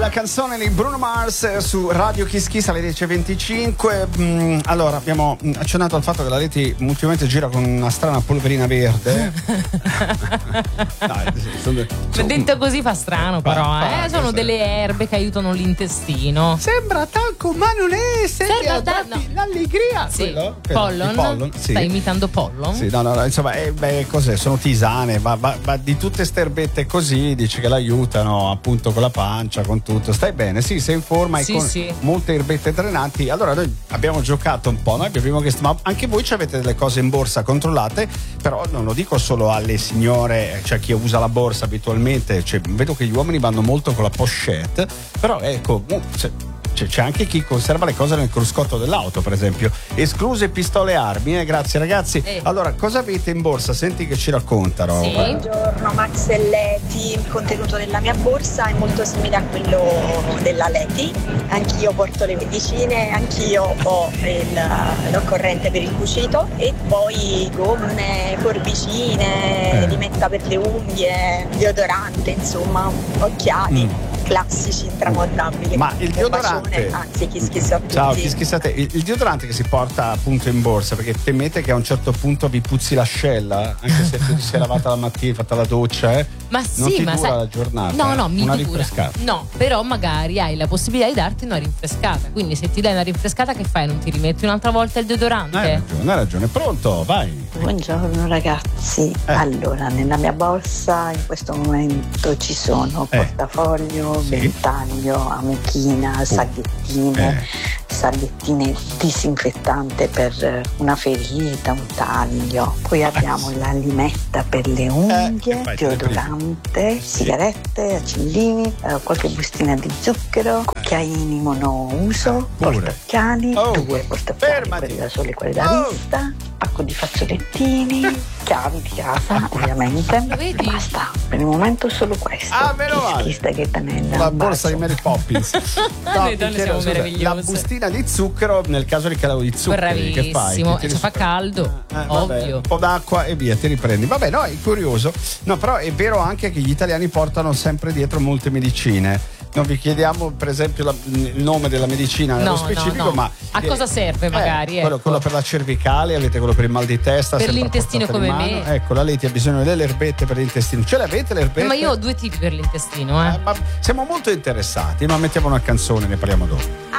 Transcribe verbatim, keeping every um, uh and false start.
La canzone di Bruno Mars su Radio Kiss Kiss alle dieci e venticinque. Mm, allora, abbiamo accennato al fatto che la Leti ultimamente gira con una strana polverina verde. No, sono, sono, detto così fa strano, fa, però fa, eh, sono fa, delle erbe che aiutano l'intestino. Sembra tanco, ma non è. Sembra ta- no. l'allegria. Sì. Quello? Pollon. Pollon sì. Stai imitando Pollon? Sì, no, no, no insomma, eh, beh, cos'è? Sono tisane, ma, ma, ma di tutte ste erbette così dice che l'aiutano appunto con la pancia, con tutto. Stai bene? Sì, sei in forma e sì, con sì. molte erbette drenanti. Allora noi abbiamo giocato un po', noi abbiamo chiesto, ma anche voi avete delle cose in borsa controllate? Però non lo dico solo alle signore, cioè chi usa la borsa abitualmente, cioè, vedo che gli uomini vanno molto con la pochette, però ecco, cioè, c'è anche chi conserva le cose nel cruscotto dell'auto, per esempio, escluse pistole e armi, eh? Grazie ragazzi. Eh. Allora, cosa avete in borsa? Senti che ci raccontano. Sì. Buongiorno Max e Leti, il contenuto della mia borsa è molto simile a quello della Leti, anch'io porto le medicine, anch'io ho il, l'occorrente per il cucito e poi gomme, forbicine, eh. limetta per le unghie, deodorante, insomma, occhiali. Mm. Classici intramontabili. Ma il deodorante, anzi Kiss Kiss a tutti. Ciao Kiss Kiss a te. Il, il deodorante che si porta appunto in borsa, perché temete che a un certo punto vi puzzi l'ascella, anche se tu ti sei lavata la mattina, fatta la doccia, eh? Ma sì, non ti ma dura sai, la giornata. No, no, mi una dura. Rinfrescata. No, però magari hai la possibilità di darti una rinfrescata. Quindi se ti dai una rinfrescata, che fai? Non ti rimetti un'altra volta il deodorante? Hai ragione, hai ragione. Pronto, vai. Buongiorno ragazzi. Eh. Allora, nella mia borsa in questo momento ci sono eh. portafoglio, sì. ventaglio, amichina, oh. salviettine, eh. salviettine disinfettante per una ferita, un taglio. Poi abbiamo eh. la limetta per le unghie, eh. deodorante, sigarette, accendini, eh, qualche bustina di zucchero, cucchiaini monouso, portocchiali, oh. due portocchiali, quelli da sole e quelli da oh. vista, pacco di fazzolettini, chiavi di casa ovviamente. Basta, per il momento solo questo. Ah, meno male. La borsa di Mary Poppins. No, le donne siamo meravigliose. La bustina di zucchero nel caso di calo di zuccheri. Bravissimo. Che fai? Che e ci fa caldo, eh, ovvio. Vabbè, un po' d'acqua e via, ti riprendi. Vabbè, no, è curioso. No, però è vero anche che gli italiani portano sempre dietro molte medicine. Non vi chiediamo per esempio la, il nome della medicina nello no, specifico, no, no. ma a eh, cosa serve magari? Eh, quello, ecco. quello per la cervicale, avete quello per il mal di testa, per l'intestino come me. Ecco, la Leti ha bisogno delle erbette per l'intestino. Ce l'avete le erbette? Ma io ho due tipi per l'intestino, eh. eh ma siamo molto interessati, ma mettiamo una canzone, ne parliamo dopo.